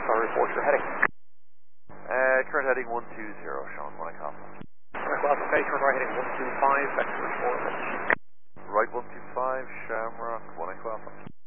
Sorry, report your heading. Current heading 120, Sean, 1 o'clock. Okay, turn right heading 125, vector 4. Right 125, Shamrock, 1 o'clock.